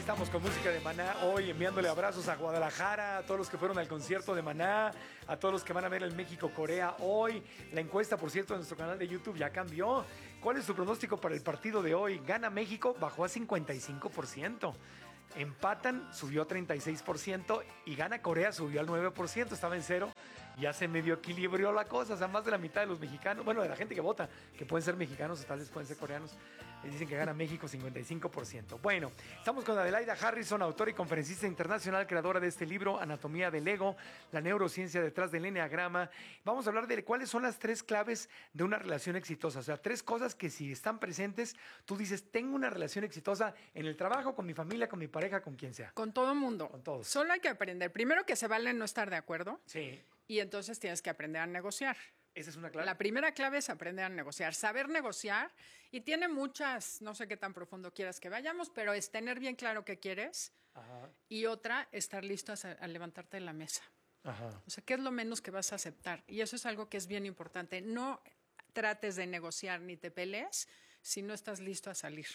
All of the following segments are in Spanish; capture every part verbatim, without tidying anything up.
estamos con música de Maná hoy, enviándole abrazos a Guadalajara, a todos los que fueron al concierto de Maná, a todos los que van a ver el México-Corea hoy. La encuesta, por cierto, de nuestro canal de YouTube ya cambió. ¿Cuál es tu pronóstico para el partido de hoy? ¿Gana México? Bajó a cincuenta y cinco por ciento. Empatan, subió a treinta y seis por ciento. Y gana Corea, subió al nueve por ciento. Estaba en cero. Ya se medio equilibró la cosa. O sea, más de la mitad de los mexicanos, bueno, de la gente que vota, que pueden ser mexicanos o tal vez pueden ser coreanos, dicen que gana México cincuenta y cinco por ciento. Bueno, estamos con Adelaida Harrison, autora y conferencista internacional, creadora de este libro, Anatomía del Ego, la neurociencia detrás del eneagrama. Vamos a hablar de cuáles son las tres claves de una relación exitosa. O sea, tres cosas que si están presentes, tú dices, tengo una relación exitosa en el trabajo, con mi familia, con mi pareja, con quien sea. Con todo mundo. Con todos. Solo hay que aprender. Primero que se vale no estar de acuerdo. Sí. Y entonces tienes que aprender a negociar. Esa es una clave. La primera clave es aprender a negociar, saber negociar, y tiene muchas, no sé qué tan profundo quieras que vayamos, pero es tener bien claro qué quieres. Ajá. Y otra, estar listo a, a levantarte de la mesa. Ajá. O sea, ¿qué es lo menos que vas a aceptar? Y eso es algo que es bien importante. No trates de negociar ni te pelees si no estás listo a salir.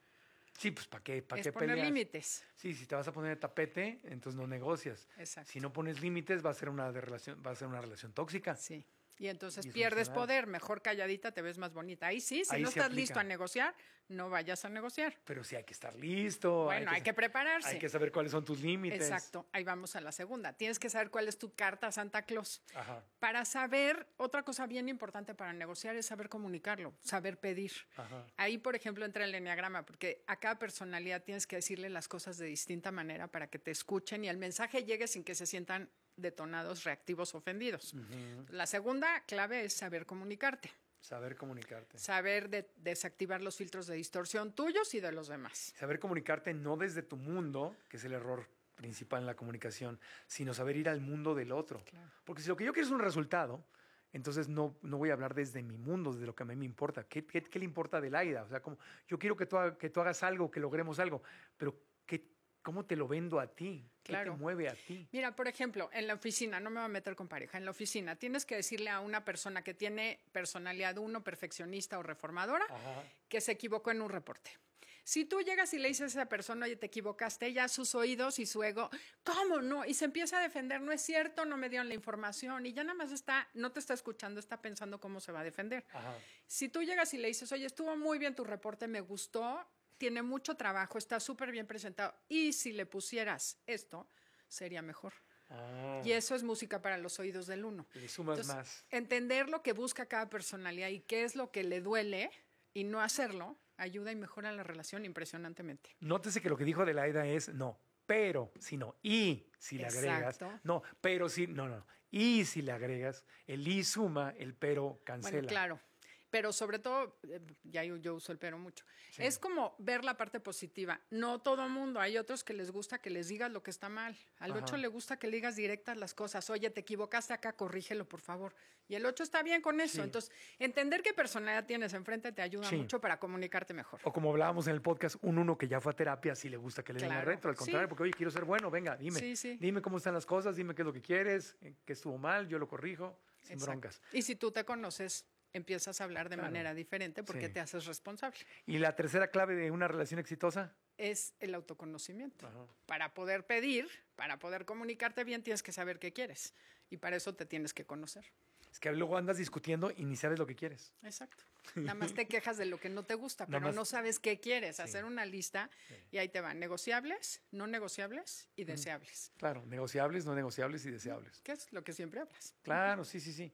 Sí, pues ¿para qué, para es qué poner peleas? límites. Sí, si te vas a poner de tapete, entonces no negocias. Exacto. Si no pones límites, va a ser una de relación, va a ser una relación tóxica. Sí. Y entonces y pierdes poder, mejor calladita te ves más bonita. Ahí sí, si Ahí no estás aplica. listo a negociar, no vayas a negociar. Pero sí hay que estar listo. Bueno, hay que, hay que prepararse. Hay que saber cuáles son tus límites. Exacto, ahí vamos a la segunda. Tienes que saber cuál es tu carta a Santa Claus. Ajá. Para saber, otra cosa bien importante para negociar es saber comunicarlo, saber pedir. Ajá. Ahí, por ejemplo, entra el eneagrama, porque a cada personalidad tienes que decirle las cosas de distinta manera para que te escuchen y el mensaje llegue sin que se sientan detonados, reactivos, ofendidos. Uh-huh. La segunda clave es saber comunicarte. Saber comunicarte. Saber de, desactivar los filtros de distorsión tuyos y de los demás. Saber comunicarte no desde tu mundo, que es el error principal en la comunicación, sino saber ir al mundo del otro. Claro. Porque si lo que yo quiero es un resultado, entonces no, no voy a hablar desde mi mundo, desde lo que a mí me importa. ¿Qué, qué, qué le importa a Adelaida? O sea, como, yo quiero que tú, que tú hagas algo, que logremos algo, pero ¿qué ¿cómo te lo vendo a ti? ¿Qué claro. te mueve a ti? Mira, por ejemplo, en la oficina, no me voy a meter con pareja, en la oficina tienes que decirle a una persona que tiene personalidad uno, perfeccionista o reformadora, Ajá. que se equivocó en un reporte. Si tú llegas y le dices a esa persona, oye, te equivocaste, ya sus oídos y su ego, ¿cómo no? Y se empieza a defender, no es cierto, no me dieron la información, y ya nada más está, no te está escuchando, está pensando cómo se va a defender. Ajá. Si tú llegas y le dices, oye, estuvo muy bien tu reporte, me gustó, tiene mucho trabajo, está súper bien presentado. Y si le pusieras esto, sería mejor. Ah. Y eso es música para los oídos del uno. Le sumas Entonces, más. Entender lo que busca cada personalidad y qué es lo que le duele y no hacerlo, ayuda y mejora la relación impresionantemente. Nótese que lo que dijo Adelaida es no, pero, sino y si le agregas. Exacto. No, pero si, no, no. Y si le agregas, el y suma, el pero cancela. Bueno, claro. Pero sobre todo, ya yo, yo uso el pero mucho, sí. es como ver la parte positiva. No todo mundo, hay otros que les gusta que les digas lo que está mal. Al Ajá. ocho le gusta que le digas directas las cosas. Oye, te equivocaste acá, corrígelo, por favor. Y el ocho está bien con eso. Sí. Entonces, entender qué personalidad tienes enfrente te ayuda sí. mucho para comunicarte mejor. O como hablábamos en el podcast, un uno que ya fue a terapia, sí le gusta que le den claro. retro. Al contrario, sí. porque, oye, quiero ser bueno, venga, dime. Sí, sí. Dime cómo están las cosas, dime qué es lo que quieres, qué estuvo mal, yo lo corrijo, sin Exacto. broncas. Y si tú te conoces, empiezas a hablar de claro. manera diferente porque sí. te haces responsable. ¿Y la tercera clave de una relación exitosa? Es el autoconocimiento. Ajá. Para poder pedir, para poder comunicarte bien, tienes que saber qué quieres. Y para eso te tienes que conocer. Es que luego andas discutiendo y ni sabes lo que quieres. Exacto. Nada más te quejas de lo que no te gusta, pero más... no sabes qué quieres. Sí. Hacer una lista sí. y ahí te van negociables, no negociables y deseables. Claro, negociables, no negociables y deseables. ¿Qué es lo que siempre hablas? Claro, sí, sí, sí.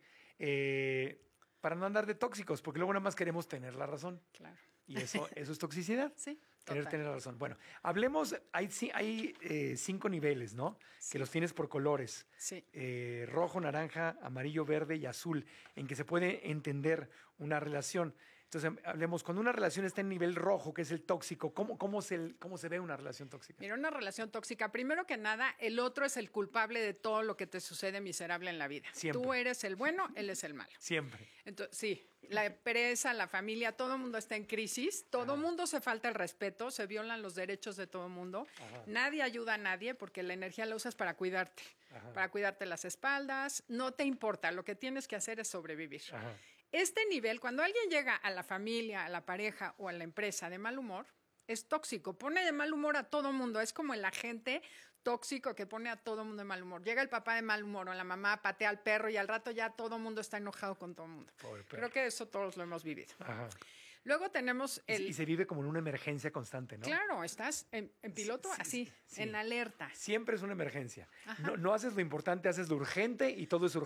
Eh... Para no andar de tóxicos, porque luego nada más queremos tener la razón. Claro. Y eso, eso es toxicidad. Sí. Querer total. tener la razón. Bueno, hablemos, hay, hay eh, cinco niveles, ¿no? Sí. Que los tienes por colores. Sí. Eh, rojo, naranja, amarillo, verde y azul, en que se puede entender una relación. Entonces, hablemos, cuando una relación está en nivel rojo, que es el tóxico, ¿cómo, cómo, se, cómo se ve una relación tóxica? Mira, una relación tóxica, primero que nada, el otro es el culpable de todo lo que te sucede miserable en la vida. Siempre. Tú eres el bueno, él es el malo. Siempre. Entonces, sí, la empresa, la familia, todo el mundo está en crisis, todo el mundo se falta el respeto, se violan los derechos de todo el mundo, Ajá. nadie ayuda a nadie porque la energía la usas para cuidarte, Ajá. para cuidarte las espaldas, no te importa, lo que tienes que hacer es sobrevivir. Ajá. Este nivel, cuando alguien llega a la familia, a la pareja o a la empresa de mal humor, es tóxico, pone de mal humor a todo mundo, es como el agente tóxico que pone a todo mundo de mal humor. Llega el papá de mal humor o la mamá patea al perro y al rato ya todo mundo está enojado con todo el mundo. Creo que eso todos lo hemos vivido. Ajá. Luego tenemos el... Y se vive como en una emergencia constante, ¿no? Claro, estás en, en piloto Sí, sí, así, sí. en alerta. Siempre es una emergencia. No, no haces lo importante, haces lo urgente y todo es urgente.